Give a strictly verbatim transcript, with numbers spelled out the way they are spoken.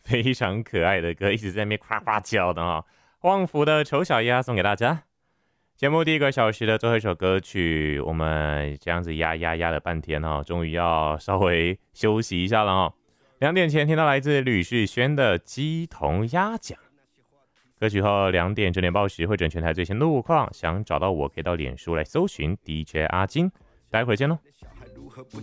非常可爱的歌，一直在那边夸夸叫的哈。旺福的丑小鸭送给大家。节目第一个小时的最后一首歌曲，我们这样子压压压了半天哈，终于要稍微休息一下了哈。两点前听到来自吕世轩的鸡同鸭讲。歌曲后两点整点报时会整全台最新路况，想找到我可以到脸书来搜寻 D J 阿金，待会儿见喽。